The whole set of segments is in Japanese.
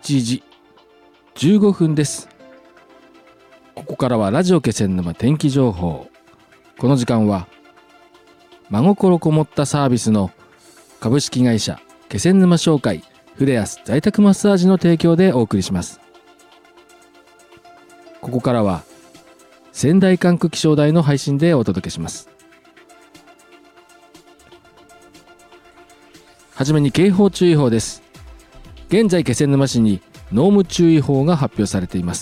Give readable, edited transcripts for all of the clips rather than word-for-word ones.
7時15分です。ここからはラジオ気仙沼天気情報。この時間は真心こもったサービスの株式会社気仙沼商会フレアス在宅マッサージの提供でお送りします。ここからは仙台管区気象台の配信でお届けします。はじめに警報注意報です。現在気仙沼市に濃霧注意報が発表されています。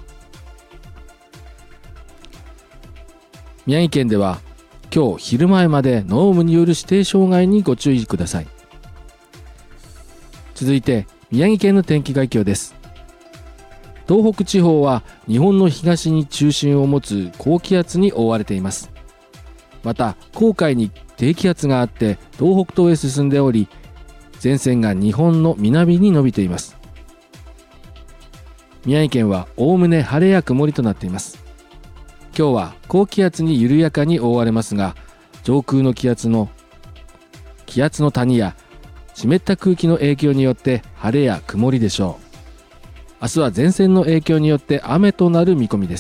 宮城県では今日昼前まで濃霧による指定障害にご注意ください。続いて宮城県の天気概況です。東北地方は日本の東に中心を持つ高気圧に覆われています。また黄海に低気圧があって東北東へ進んでおり、前線が日本の南に伸びています。宮城県はおおむね晴れや曇りとなっています。今日は高気圧に緩やかに覆われますが、上空の気圧の谷や湿った空気の影響によって晴れや曇りでしょう。明日は前線の影響によって雨となる見込みです。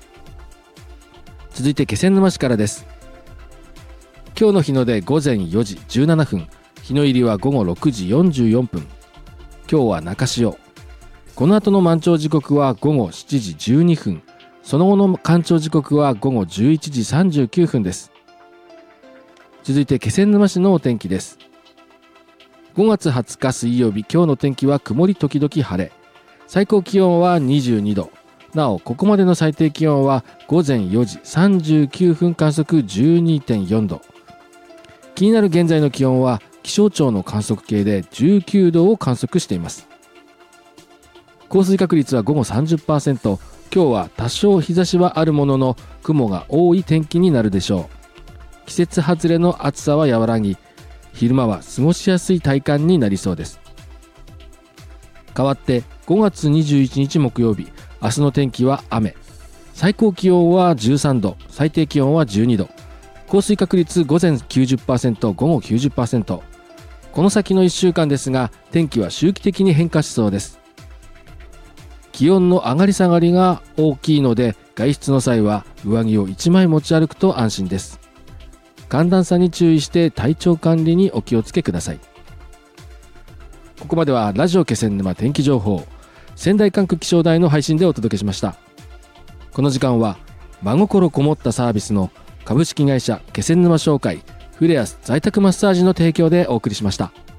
続いて気仙沼市からです。今日の日の出午前4時17分、日の入りは午後6時44分。今日は中潮。この後の満潮時刻は午後7時12分。その後の干潮時刻は午後11時39分です。続いて気仙沼市のお天気です。5月20日水曜日、今日の天気は曇り時々晴れ。最高気温は22度。なお、ここまでの最低気温は午前4時39分観測 12.4 度。気になる現在の気温は気象庁の観測計で19度を観測しています。降水確率は午後 30%。今日は多少日差しはあるものの雲が多い天気になるでしょう。季節外れの暑さは和らぎ、昼間は過ごしやすい体感になりそうです。代わって5月21日木曜日、明日の天気は雨。最高気温は13度、最低気温は12度。降水確率午前 90%、午後 90%。この先の1週間ですが、天気は周期的に変化しそうです。気温の上がり下がりが大きいので、外出の際は上着を1枚持ち歩くと安心です。寒暖差に注意して体調管理にお気をつけください。ここまではラジオ気仙沼天気情報、仙台管区気象台の配信でお届けしました。この時間は真心こもったサービスの株式会社気仙沼商会フレアス在宅マッサージの提供でお送りしました。